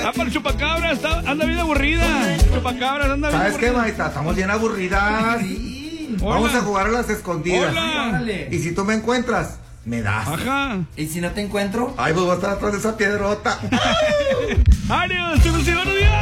Para el chupacabras, anda bien aburrida. Chupacabras, anda bien ¿Sabes qué, aburrida. Maita? Estamos bien aburridas. Vamos a jugar a las escondidas. Hola. Y si tú me encuentras, me das. Ajá. ¿Y si no te encuentro? Ay, pues voy a estar atrás de esa piedrota. Adiós, te felicito, buenos días.